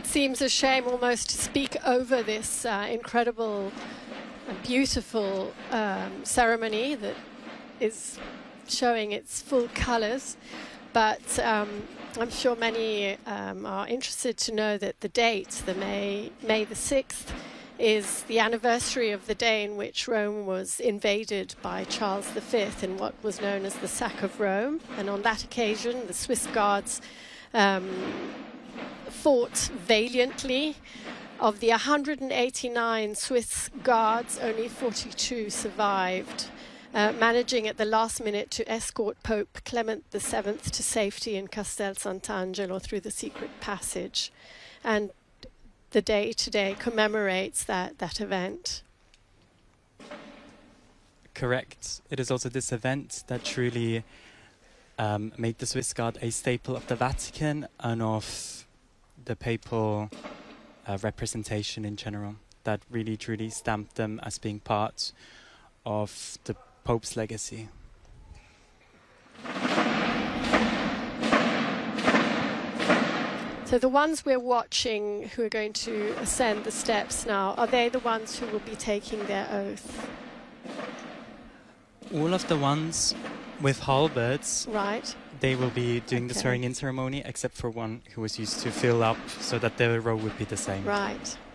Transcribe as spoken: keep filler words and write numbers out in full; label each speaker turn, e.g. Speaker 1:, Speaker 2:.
Speaker 1: it seems a shame almost to speak over this uh, incredible and beautiful um, ceremony that is showing its full colors. But um, I'm sure many um, are interested to know that the date, the May, May the sixth, is the anniversary of the day in which Rome was invaded by Charles the Fifth in what was known as the Sack of Rome. And on that occasion, the Swiss Guards um, fought valiantly. Of the one hundred eighty-nine Swiss Guards, only forty-two survived, uh, managing at the last minute to escort Pope Clement the Seventh to safety in Castel Sant'Angelo through the secret passage. And the day today commemorates that, that event.
Speaker 2: Correct. It is also this event that truly um, made the Swiss Guard a staple of the Vatican and of the papal uh, representation in general. That really truly stamped them as being part of the Pope's legacy.
Speaker 1: So the ones we're watching who are going to ascend the steps now, are they the ones who will be taking their oath?
Speaker 2: All of the ones with halberds,
Speaker 1: right?
Speaker 2: They will be doing
Speaker 1: okay.
Speaker 2: the swearing-in ceremony, except for one who was used to fill up so that their row would be the same.
Speaker 1: Right.